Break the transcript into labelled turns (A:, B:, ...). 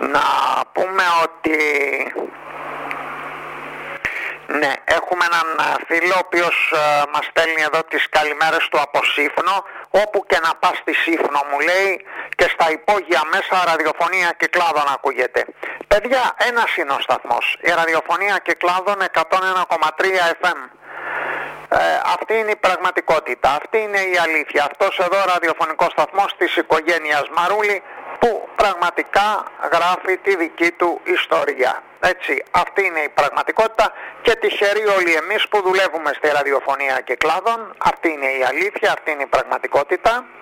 A: Να πούμε ότι ναι, έχουμε έναν φίλο ο οποίος μας στέλνει εδώ τις καλημέρες του από Σύφνο. Όπου και να πας στη Σύφνο, μου λέει, και στα υπόγεια μέσα ραδιοφωνία Κυκλάδων ακούγεται. Παιδιά, ένας είναι ο σταθμός, η ραδιοφωνία Κυκλάδων 101,3 FM. Αυτή είναι η πραγματικότητα, αυτή είναι η αλήθεια. Αυτός εδώ ραδιοφωνικός σταθμός της οικογένειας Μαρούλη, που πραγματικά γράφει τη δική του ιστορία. Έτσι, αυτή είναι η πραγματικότητα και τυχεροί όλοι εμείς που δουλεύουμε στη ραδιοφωνία Κυκλάδων. Αυτή είναι η αλήθεια, αυτή είναι η πραγματικότητα.